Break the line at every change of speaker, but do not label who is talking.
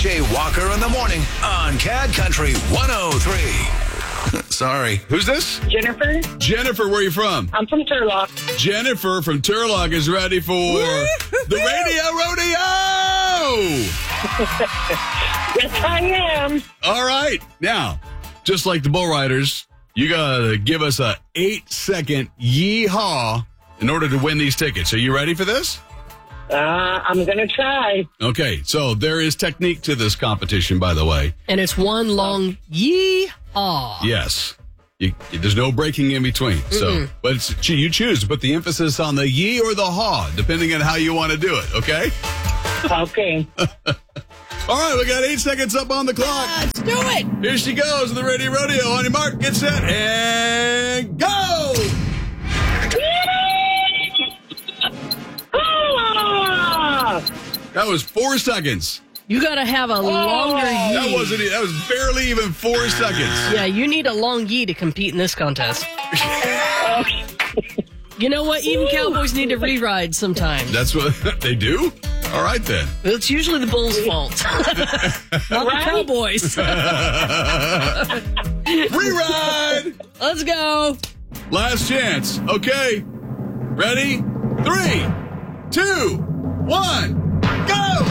BJ Walker in the morning on CAD Country 103. Sorry.
Who's this?
Jennifer.
Jennifer, where are you from?
I'm from Turlock.
Jennifer from Turlock is ready for the Radio Rodeo!
Yes, I am.
All right. Now, just like the bull riders, you got to give us a 8-second yee-haw in order to win these tickets. Are you ready for this?
I'm going to try.
Okay, so there is technique to this competition, by the way.
And it's one long yee-haw.
Yes. There's no breaking in between. So, but you choose to put the emphasis on the yee or the haw, depending on how you want to do it, okay?
Okay.
All right, we got 8 seconds up on the clock.
Let's do it.
Here she goes in the Radio Rodeo. On your mark, get set, and go! That was 4 seconds.
You got to have a longer yee.
That was barely even 4 seconds.
Yeah, you need a long yee to compete in this contest. You know what? Even cowboys need to re-ride sometimes.
That's what they do? All right, then.
It's usually the bull's fault. Not the cowboys.
Re-ride!
Let's go.
Last chance. Okay. Ready? 3, 2, 1, go!